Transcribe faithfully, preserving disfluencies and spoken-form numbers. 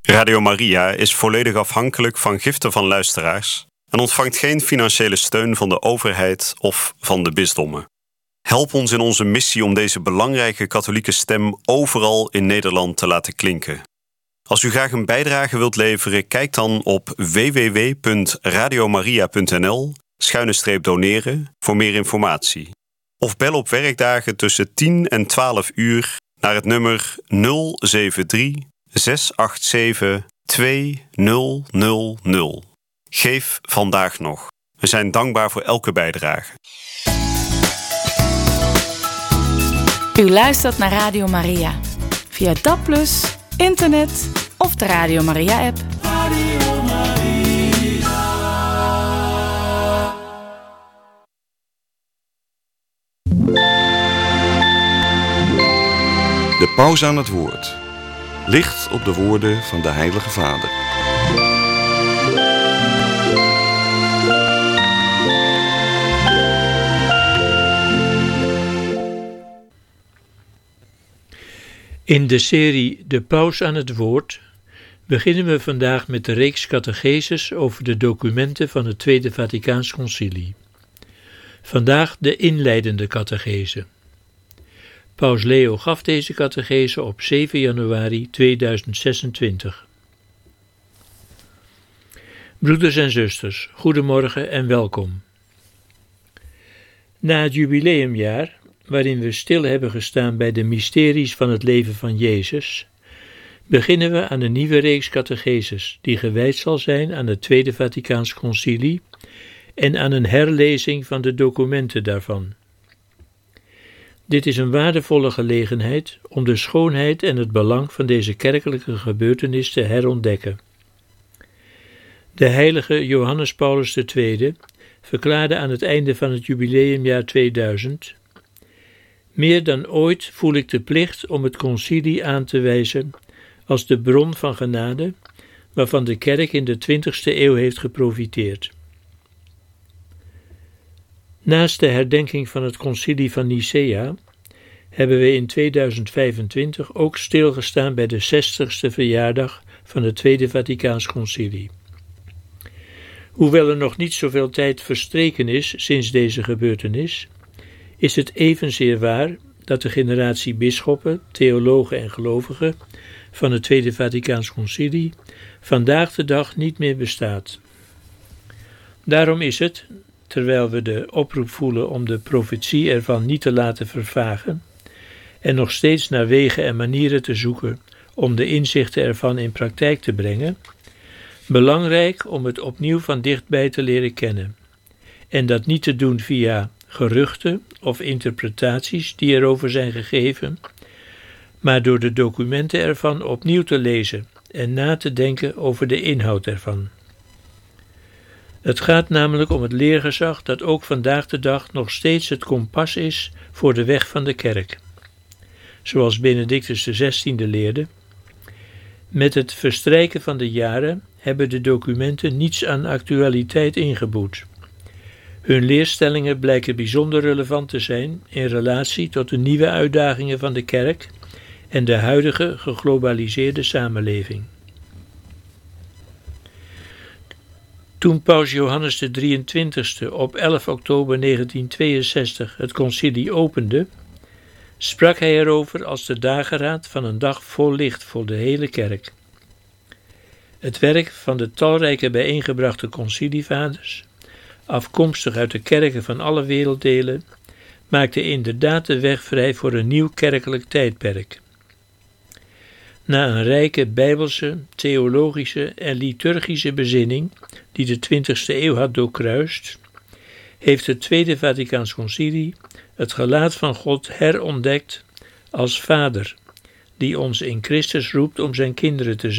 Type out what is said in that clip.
Radio Maria is volledig afhankelijk van giften van luisteraars en ontvangt geen financiële steun van de overheid of van de bisdommen. Help ons in onze missie om deze belangrijke katholieke stem overal in Nederland te laten klinken. Als u graag een bijdrage wilt leveren, kijk dan op w w w punt radiomaria punt n l schuine streep doneren voor meer informatie. Of bel op werkdagen tussen tien en twaalf uur naar het nummer nul zeven drie zes acht zeven twee nul nul nul. Geef vandaag nog. We zijn dankbaar voor elke bijdrage. U luistert naar Radio Maria via D A B plus, internet of de Radio Maria-app. Radio Maria. De paus aan het woord. Licht op de woorden van de Heilige Vader. In de serie De Paus aan het Woord beginnen we vandaag met de reeks catecheses over de documenten van het Tweede Vaticaans Concilie. Vandaag de inleidende catechese. Paus Leo gaf deze catechese op zeven januari tweeduizend zesentwintig. Broeders en zusters, goedemorgen en welkom. Na het jubileumjaar, waarin we stil hebben gestaan bij de mysteries van het leven van Jezus, beginnen we aan een nieuwe reeks catecheses die gewijd zal zijn aan het Tweede Vaticaans Concilie en aan een herlezing van de documenten daarvan. Dit is een waardevolle gelegenheid om de schoonheid en het belang van deze kerkelijke gebeurtenis te herontdekken. De heilige Johannes Paulus de Tweede verklaarde aan het einde van het jubileumjaar tweeduizend: meer dan ooit voel ik de plicht om het concilie aan te wijzen als de bron van genade waarvan de kerk in de twintigste eeuw heeft geprofiteerd. Naast de herdenking van het concilie van Nicea hebben we in tweeduizend vijfentwintig ook stilgestaan bij de zestigste verjaardag van het Tweede Vaticaans Concilie. Hoewel er nog niet zoveel tijd verstreken is sinds deze gebeurtenis, is het evenzeer waar dat de generatie bisschoppen, theologen en gelovigen van het Tweede Vaticaans Concilie vandaag de dag niet meer bestaat. Daarom is het, terwijl we de oproep voelen om de profetie ervan niet te laten vervagen en nog steeds naar wegen en manieren te zoeken om de inzichten ervan in praktijk te brengen, belangrijk om het opnieuw van dichtbij te leren kennen en dat niet te doen via geruchten of interpretaties die erover zijn gegeven, maar door de documenten ervan opnieuw te lezen en na te denken over de inhoud ervan. Het gaat namelijk om het leergezag dat ook vandaag de dag nog steeds het kompas is voor de weg van de kerk. Zoals Benedictus de zestiende leerde: met het verstrijken van de jaren hebben de documenten niets aan actualiteit ingeboet. Hun leerstellingen blijken bijzonder relevant te zijn in relatie tot de nieuwe uitdagingen van de kerk en de huidige geglobaliseerde samenleving. Toen paus Johannes de drieëntwintigste op elf oktober negentienhonderdtweeënzestig het concilie opende, sprak hij erover als de dageraad van een dag vol licht voor de hele kerk. Het werk van de talrijke bijeengebrachte concilievaders, afkomstig uit de kerken van alle werelddelen, maakte inderdaad de weg vrij voor een nieuw kerkelijk tijdperk. Na een rijke bijbelse, theologische en liturgische bezinning die de twintigste eeuw had doorkruist, heeft het Tweede Vaticaans Concilie het gelaat van God herontdekt als Vader, die ons in Christus roept om zijn kinderen te zijn.